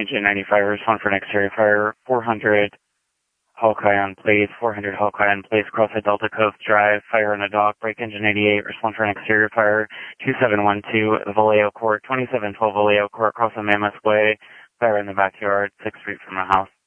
Engine 95, respond for an exterior fire. 400 Hawkeye on Place, 400 Hawkeye on Place, cross at Delta Coast Drive, fire on a dock, break engine 88, respond for an exterior fire. 2712 Vallejo Court, 2712 Vallejo Court, cross on Mammoth Way, fire in the backyard, 6 feet from the house.